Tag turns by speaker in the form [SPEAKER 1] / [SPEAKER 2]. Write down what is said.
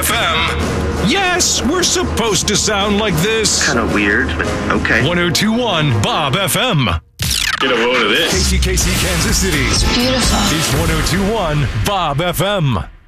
[SPEAKER 1] FM. Yes, we're supposed to sound like this.
[SPEAKER 2] Kind of weird, but okay.
[SPEAKER 1] 1021 Bob FM.
[SPEAKER 3] Get a load of this.
[SPEAKER 1] KCKC Kansas City.
[SPEAKER 4] It's beautiful.
[SPEAKER 1] It's 1021 Bob FM.